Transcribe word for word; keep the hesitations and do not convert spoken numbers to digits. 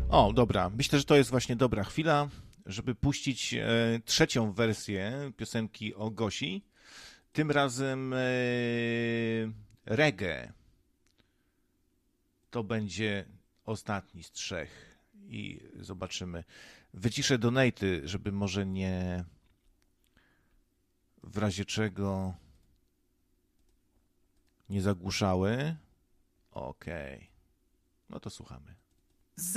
O, dobra. Myślę, że to jest właśnie dobra chwila, żeby puścić e, trzecią wersję piosenki o Gosi. Tym razem e, reggae. To będzie ostatni z trzech i zobaczymy. Wyciszę donaty, żeby może nie w razie czego nie zagłuszały. Okej. No to słuchamy.